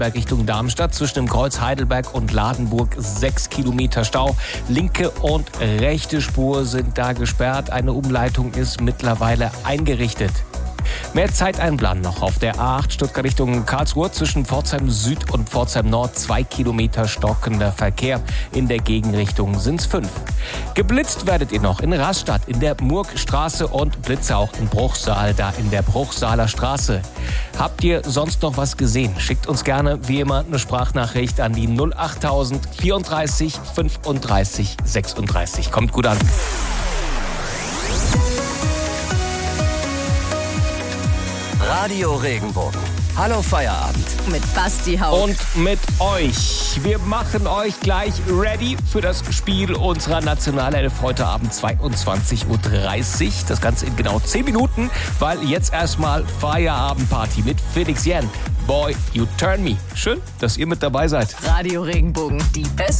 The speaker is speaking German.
Richtung Darmstadt. Zwischen dem Kreuz Heidelberg und Ladenburg 6 Kilometer Stau. Linke und rechte Spur sind da gesperrt. Eine Umleitung ist mittlerweile eingerichtet. Mehr Zeit einplanen noch auf der A8 Stuttgart Richtung Karlsruhe. Zwischen Pforzheim Süd und Pforzheim Nord 2 Kilometer stockender Verkehr. In der Gegenrichtung sind es 5. Geblitzt werdet ihr noch in Rastatt, in der Murgstraße und Blitze auch in Bruchsal, da in der Bruchsaler Straße. Habt ihr sonst noch was gesehen? Schickt uns gerne wie immer eine Sprachnachricht an die 08000 34 35 36. Kommt gut an. Radio Regenbogen. Hallo Feierabend. Mit Basti Haupt. Und mit euch. Wir machen euch gleich ready für das Spiel unserer Nationalelf heute Abend 22.30 Uhr. Das Ganze in genau 10 Minuten, weil jetzt erstmal Feierabendparty mit Felix Jähn. Boy, you turn me. Schön, dass ihr mit dabei seid. Radio Regenbogen, die beste